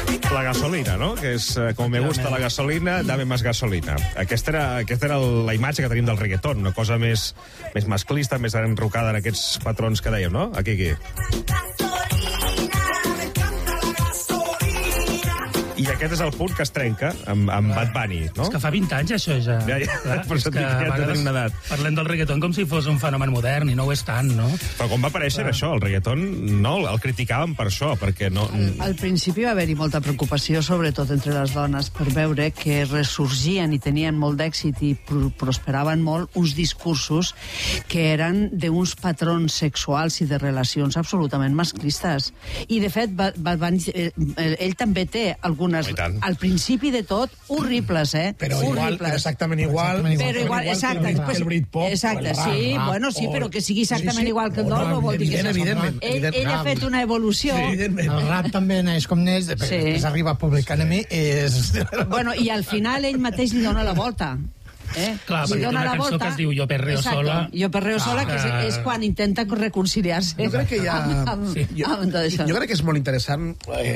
La gasolina, no? Que és com me gusta la gasolina, dame más gasolina. Aquesta era la imatge que tenim del reggaeton, una cosa més masclista, més enrocada en aquests patrons que dèiem, no? Aquí. I aquest és el punt que es trenca amb Bad Bunny, no? És que fa 20 anys això ja. Ja, per això ja tenim una edat. Parlem del reggaeton com si fos un fenomen modern i no ho és tant, no? Però com va aparèixer això, el reggaeton, no? El criticàvem per això, perquè no... Al principi va haver-hi molta preocupació, sobretot entre les dones, per veure que ressorgien i tenien molt d'èxit i prosperaven molt uns discursos que eren d'uns patrons sexuals i de relacions absolutament masclistes. I, de fet, ell també té algunes, al principi de tot, horribles, Però exactament igual. Però igual, exacte. El Britpop. Exacte, sí, bueno, sí, però que sigui exactament igual que el Dol, no vol dir que evidentment. Ell ha fet una evolució. El rap també neix com neix, després arriba Public Enemy. Bueno, i al final ell mateix li dona la volta. Clar, perquè té una cançó que es diu Jo perreo sola. Jo perreo sola, que és quan intenta reconciliar-se. Jo crec que jo crec que és molt interessant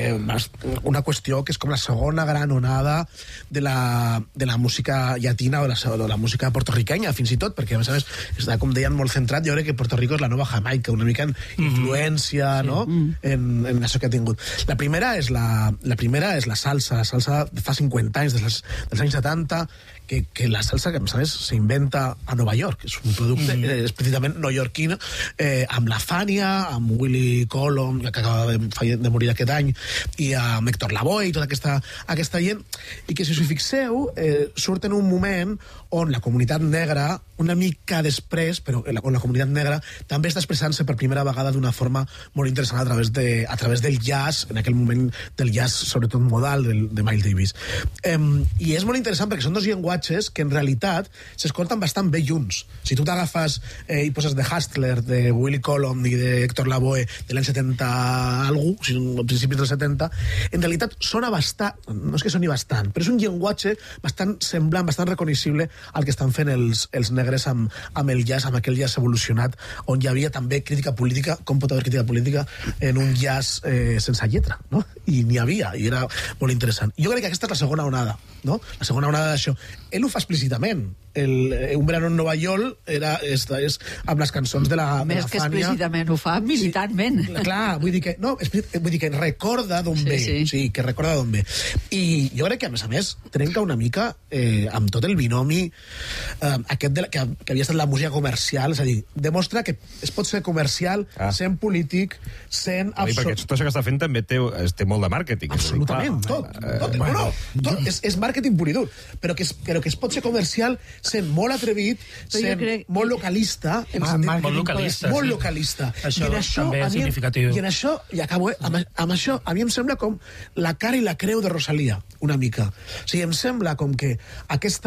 una qüestió que és com la segona gran onada de la música llatina o de la música portorriquenya, fins i tot, perquè a més està, com deien, molt centrat. Jo crec que Puerto Rico és la nova Jamaica, una mica en influència, no? En això que ha tingut. La primera és la salsa. La salsa fa 50 anys, dels anys 70, que la salsa, que a més s'inventa a Nova York, és un producte precisament neoyorquino, amb la Fania, amb Willie Colon, que acaba de morir aquest any, i amb Héctor Lavoe i tota aquesta gent, i que si us hi fixeu surt en un moment on la comunitat negra, una mica després, però on la comunitat negra també està expressant-se per primera vegada d'una forma molt interessant a través del jazz, en aquell moment del jazz sobretot modal de Miles Davis. I és molt interessant perquè són dos llenguatges que en realitat s'escolten bastant bé junts. Si tu t'agafes i poses The Hustler de Willie Colon i de Héctor Lavoe de l'any 70 algú, o sigui, a principis dels 70, en realitat sona bastant, no és que soni bastant, però és un llenguatge bastant semblant, bastant reconeixible al que estan fent els negres amb el jazz, amb aquell jazz evolucionat, on hi havia també crítica política. Com pot haver crítica política en un jazz sense lletra, no? I n'hi havia, i era molt interessant. Jo crec que aquesta és la segona onada, no? La segona onada d'això. Ell ho fa explícitament. Un verano en Nova York és amb les cançons de la Fania. Més que explícitament, ho fa militantment. Clar, vull dir que recorda d'on ve. Sí, que recorda d'on ve. I jo crec que, a més, trenca una mica amb tot el binomi aquest que havia estat la música comercial, és a dir, demostra que es pot ser comercial sent polític, sent perquè tot això que està fent també té molt de màrqueting. Absolutament, tot. És màrqueting pur i dur, però que es pot ser comercial sent molt atrevit, sent molt localista. Molt localista. Això també és significatiu. I en això, i acabo, amb això, a mi em sembla com la cara i la creu de Rosalía, una mica. O sigui, em sembla com que aquest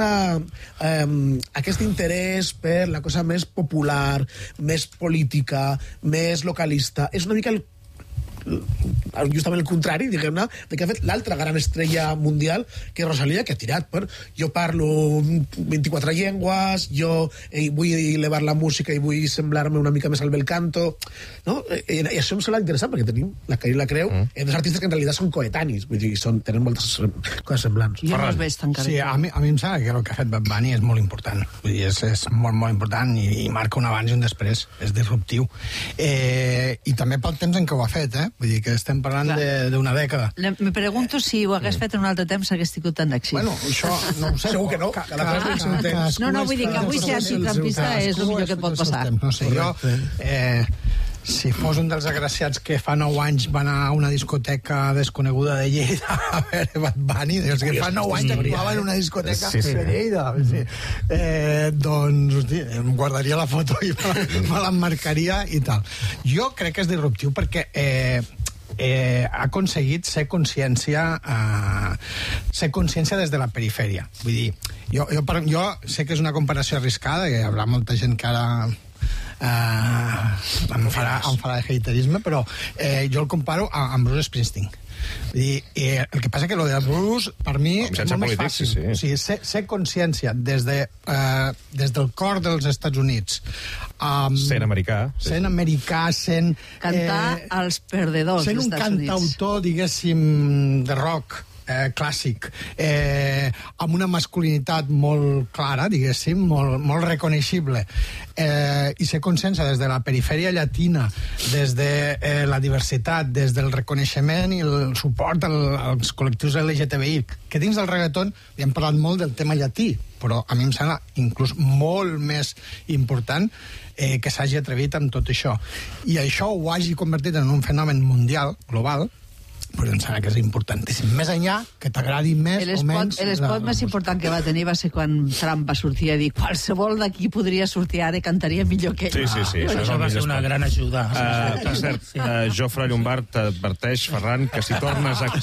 interès per la cosa més popular, més política, més localista, és una mica justament el contrari, diguem-ne, de que ha fet l'altra gran estrella mundial, que és Rosalía, que ha tirat per jo parlo 24 llengües, jo vull elevar la música i vull semblar-me una mica més al bel canto, no? I això em sembla interessant, perquè tenim la Cara i la Creu, dos artistes que en realitat són coetanis, vull dir, tenen moltes coses semblants. Jo no els veig tan Sí, a mi em sembla que el que ha fet Bad Bunny és molt important, vull dir, és molt, molt important i marca un abans i un després, és disruptiu. I també pel temps en què ho ha fet, vull dir que estem parlant d'una dècada. Me pregunto si ho hagués fet en un altre temps hagués tingut tant d'èxit. Bueno, això no ho sé. Segur que no. No, vull dir que avui ser antitrampista és el millor que et pot passar. No sé, jo si fos un dels agraciats que fa 9 anys va anar a una discoteca desconeguda de Lleida a veure Bad Bunny, dels que fa 9 anys actuava en una discoteca de Lleida, doncs hosti, em guardaria la foto i me l'emmarcaria i tal. Jo crec que és disruptiu perquè ha aconseguit ser consciència des de la perifèria. Vull dir, jo sé que és una comparació arriscada, que hi haurà molta gent que ara em farà de haterisme, però jo el comparo amb Bruce Springsteen. El que passa que lo del blues, per mi, és molt més fàcil. Sí. O sigui, ser consciència des del cor dels Estats Units. Sent americà. Sent americà, sent... Cantar als perdedors dels Estats Units. Sent un cantautor, diguéssim, de rock, clàssic, amb una masculinitat molt clara, diguéssim, molt reconeixible, i ser consciència des de la perifèria llatina, des de la diversitat, des del reconeixement i el suport als col·lectius LGTBI, que dins del reggaeton hem parlat molt del tema llatí, però a mi em sembla inclús molt més important que s'hagi atrevit amb tot això. I això ho hagi convertit en un fenomen mundial, global, però em sembla que és importantíssim. Més enllà, que t'agradi més o menys... L'espot més important que va tenir va ser quan Trump va sortir a dir qualsevol d'aquí podria sortir ara i cantaria millor que ell. Sí. Això va ser una gran ajuda. Per cert, Jofre Llombart t'adverteix, Ferran, que si tornes a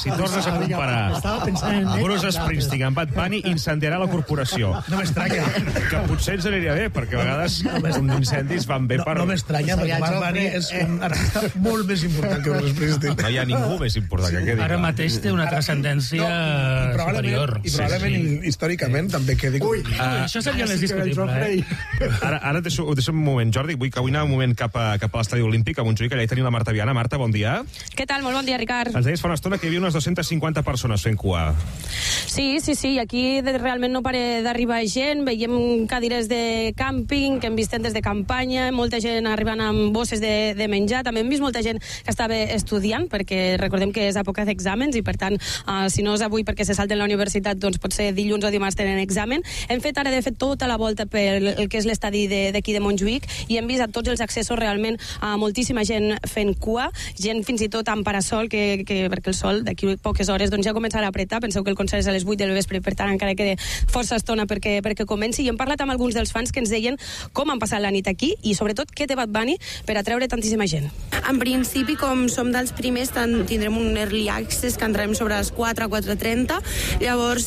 comparar Bruce Springsteen amb Bad Bunny, incendiarà la corporació. No m'estranya. Que potser ens aniria bé, perquè a vegades uns incendis van bé per... No m'estranya, perquè Bad Bunny és un artista molt més important que Bruce Springsteen. No hi ha ningú més important. Ara mateix té una transcendència superior. I probablement històricament també quedi... Això seria més discutible. Ara ho deixo un moment, Jordi. Vull que avui anem un moment cap a l'estadi olímpic, a Montjuïc, allà hi tenim la Marta Viana. Marta, bon dia. Què tal? Molt bon dia, Ricard. Ens deies fa una estona que hi havia unes 250 persones fent cua. Sí. Aquí realment no pare d'arribar gent. Veiem cadires de càmping que hem vist des de campanya, molta gent arribant amb bosses de menjar. També hem vist molta gent que estava estudiant, perquè recordem que és època d'exàmens i, per tant, si no és avui perquè se salten la universitat, doncs potser dilluns o dimarts tenen examen. Hem fet ara, de fet, tota la volta per el que és l'estadi d'aquí de Montjuïc i hem vist a tots els accessos realment moltíssima gent fent cua, gent fins i tot amb parasol, perquè el sol d'aquí poques hores doncs ja començarà a apretar. Penseu que el concert és a les 8 del vespre, per tant encara queda força estona perquè comenci, i hem parlat amb alguns dels fans que ens deien com han passat la nit aquí i sobretot què té Bad Bunny per atreure tantíssima gent. En principi, com som dels primers, tindrem un early access que entrarem sobre les 4:30. Llavors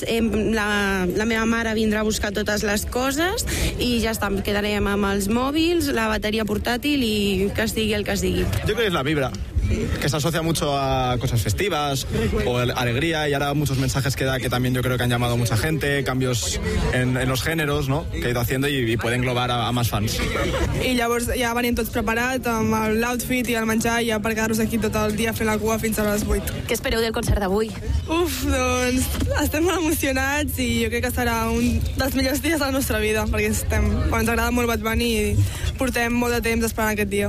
la meva mare vindrà a buscar totes les coses i ja està, quedarem amb els mòbils, la bateria portàtil i que es digui el que es digui. Yo creo que es la vibra, que se asocia mucho a cosas festivas o alegría, y ahora muchos mensajes que da, que también yo creo que han llamado a mucha gente, cambios en los géneros, ¿no?, que ha ido haciendo y puede englobar a más fans. I llavors ja venim tots preparats amb l'outfit i el menjar ja per quedar-nos aquí tot el dia fent la cua fins a les 8. Què espereu del concert d'avui? Doncs estem molt emocionats i jo crec que serà un dels millors dies de la nostra vida, perquè ens agrada molt Bad Bunny i portem molt de temps esperant aquest dia.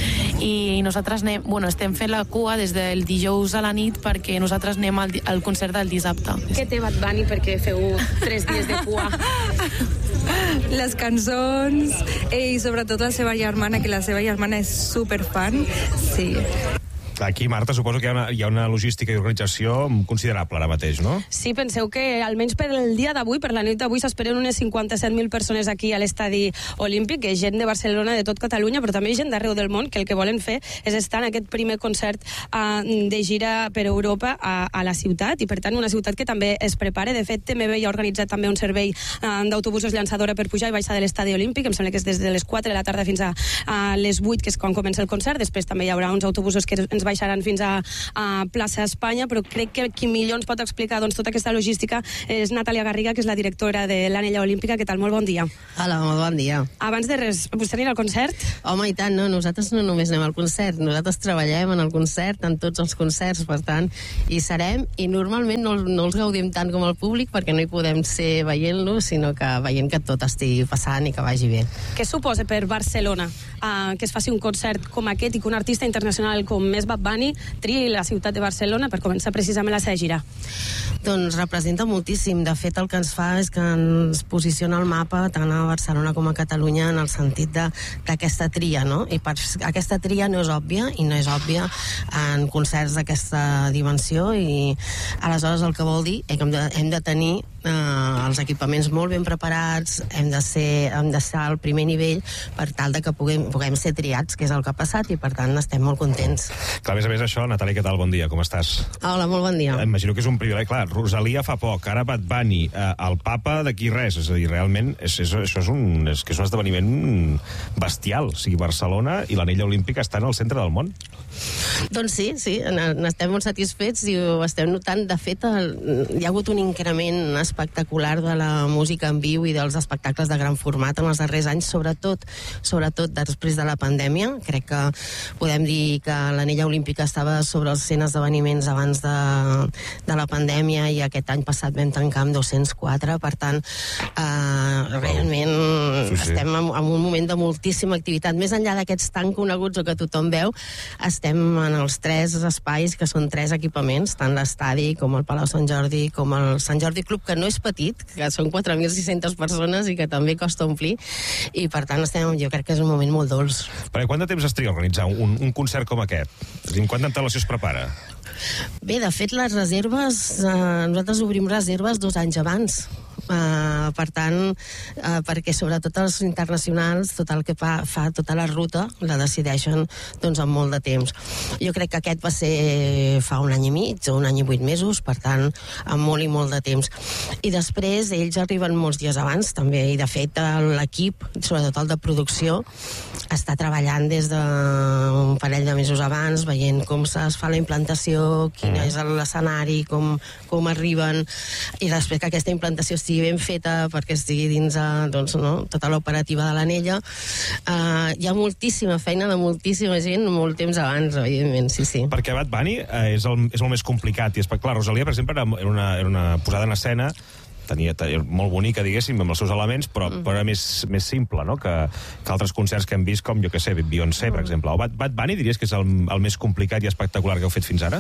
I nosaltres estem fent la cua des del dijous a la nit perquè nosaltres anem al concert del dissabte. Què té Bad Bunny perquè feu 3 dies de cua? Les cançons i sobretot la seva germana, que la seva germana és superfan. Sí. Aquí, Marta, suposo que hi ha una logística i organització considerable ara mateix, no? Sí, penseu que almenys per el dia d'avui, per la nit d'avui, s'esperen unes 57.000 persones aquí a l'estadi olímpic, gent de Barcelona, de tot Catalunya, però també gent d'arreu del món, que el que volen fer és estar en aquest primer concert de gira per Europa a la ciutat, i per tant una ciutat que també es prepara. De fet, TMB ja ha organitzat també un servei d'autobusos llançadora per pujar i baixar de l'estadi olímpic, em sembla que és des de les 4 de la tarda fins a les 8, que és quan comença el concert. Després també hi haurà uns autobusos que ens baixaran fins a plaça Espanya, però crec que qui millor ens pot explicar tota aquesta logística és Natàlia Garriga, que és la directora de l'Anella Olímpica. Què tal? Molt bon dia. Hola, molt bon dia. Abans de res, vostè anirà al concert? Home, i tant, no, nosaltres no només anem al concert, nosaltres treballem en el concert, en tots els concerts, per tant, hi serem, i normalment no els gaudim tant com el públic, perquè no hi podem ser veient-los, sinó que veient que tot estigui passant i que vagi bé. Què suposa per Barcelona que es faci un concert com aquest i que un artista internacional com és Bad Bunny triï la ciutat de Barcelona per començar precisament la seva gira? Doncs representa moltíssim. De fet, el que ens fa és que ens posiciona al mapa tant a Barcelona com a Catalunya en el sentit d'aquesta tria, no? I aquesta tria no és òbvia, i no és òbvia en concerts d'aquesta dimensió, i aleshores el que vol dir és que hem de tenir els equipaments molt ben preparats, hem d'estar al primer nivell per tal de que puguem ser triats, que és el que ha passat, i per tant estem molt contents. Clar, a més això, Natàlia, què tal? Bon dia, com estàs? Hola, molt bon dia. Imagino que és un privilegi. Clar, Rosalia fa poc, ara Bad Bunny, el Papa d'aquí res, és a dir, realment això és un esdeveniment bestial. O sigui, Barcelona i l'anella olímpica estan al centre del món. Doncs sí, n'estem molt satisfets i ho estem notant. De fet, hi ha hagut un increment espectacular de la música en viu i dels espectacles de gran format en els darrers anys, sobretot després de la pandèmia. Crec que podem dir que l'anella olímpica estava sobre els 100 esdeveniments abans de la pandèmia i aquest any passat vam tancar amb 204, per tant realment estem en un moment de moltíssima activitat. Més enllà d'aquests tan coneguts o que tothom veu, estem en els 3 espais que són 3 equipaments, tant l'estadi com el Palau Sant Jordi com el Sant Jordi Club, que no és petit, que són 4.600 persones i que també costa omplir, i per tant jo crec que és un moment molt dolç. Perquè quant de temps es triga a organitzar un concert com aquest? Quanta antelació es prepara? Bé, de fet, les reserves, nosaltres obrim reserves 2 anys abans. Per tant, perquè sobretot els internacionals, tot el que fa tota la ruta, la decideixen amb molt de temps. Jo crec que aquest va ser fa 1 any i mig o 1 any i 8 mesos, per tant, amb molt i molt de temps. I després ells arriben molts dies abans, també, i de fet l'equip, sobretot el de producció, està treballant des d'un parell de mesos abans, veient com es fa la implantació, quin és l'escenari, com arriben, i després que aquesta implantació estigui ben feta perquè estigui dins tota l'operativa de l'anella. Hi ha moltíssima feina de moltíssima gent molt temps abans, evidentment, sí. Perquè Bad Bunny és el més complicat. I clar, Rosalia, per exemple, era una posada en escena molt bonica, diguéssim, amb els seus elements, però era més simple, no?, que altres concerts que hem vist, com, jo què sé, Beyoncé, per exemple. Bad Bunny diries que és el més complicat i espectacular que heu fet fins ara?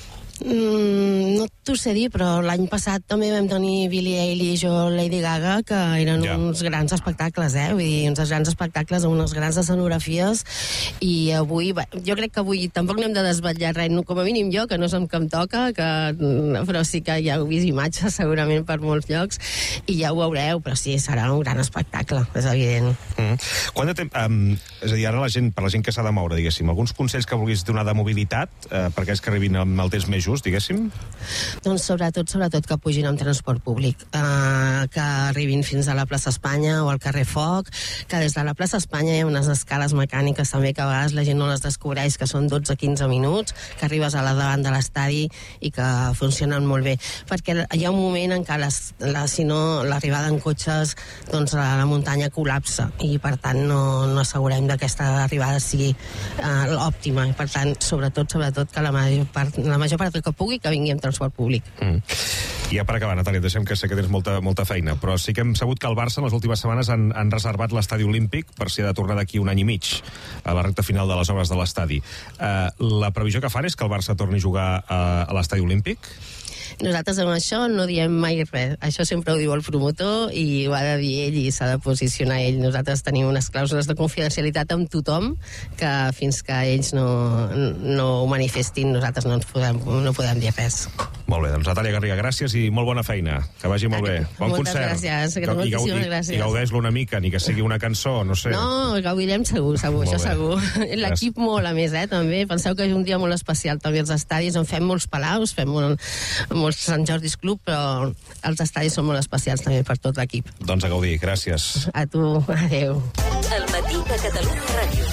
No t'ho sé dir, però l'any passat també vam tenir Billie Eilish o Lady Gaga, que eren uns grans espectacles, vull dir, uns grans espectacles amb unes grans escenografies, i avui, jo crec que avui tampoc no hem de desvetllar res, com a mínim jo, que no som que em toca, però sí que ja heu vist imatges segurament per molts llocs, i ja ho veureu, però sí, serà un gran espectacle, és evident. Quant de temps, és a dir, ara per la gent que s'ha de moure, diguéssim, alguns consells que vulguis donar de mobilitat, per aquells que arribin amb el temps més just, diguéssim? Doncs sobretot que pugin amb transport públic, que arribin fins a la plaça Espanya o al carrer Foc, que des de la plaça Espanya hi ha unes escales mecàniques també que a vegades la gent no les descobreix, que són 12-15 minuts, que arribes a la davant de l'estadi i que funcionen molt bé, perquè hi ha un moment en què si no l'arribada en cotxes, doncs la muntanya col·lapsa, i per tant no assegurem que aquesta arribada sigui òptima, i per tant sobretot que la major part que pugui que vingui amb transport públic. I ja per acabar, Natàlia, deixem que sé que tens molta feina, però sí que hem sabut que el Barça en les últimes setmanes han reservat l'estadi olímpic per si ha de tornar d'aquí 1 any i mig a la recta final de les obres de l'estadi. La previsió que fan és que el Barça torni a jugar a l'estadi olímpic? Nosaltres amb això no diem mai res. Això sempre ho diu el promotor i ho ha de dir ell i s'ha de posicionar ell. Nosaltres tenim unes clàusules de confidencialitat amb tothom que fins que ells no ho manifestin nosaltres no podem dir res. Molt bé, doncs Natàlia Garriga, gràcies i molt bona feina. Que vagi molt bé. Bon concert. Moltes gràcies. Moltíssimes gràcies. I gaudeix-lo una mica, ni que sigui una cançó, no sé. No, gaudirem segur, això segur. L'equip molt, a més, també. Penseu que és un dia molt especial també als estadis, on fem molts palaus, fem molts Sant Jordi's Club, però els estadis són molt especials també per tot l'equip. Doncs a gaudir, gràcies. A tu, adeu. El matí de Catalunya Ràdio.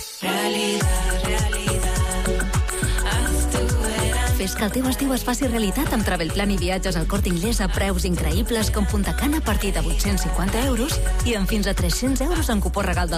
Fes que el teu estiu es faci realitat amb Travelplan i viatges al Corte Inglés a preus increïbles com Punta Cana a partir de 850 € i amb fins a 300 € en cupó regal del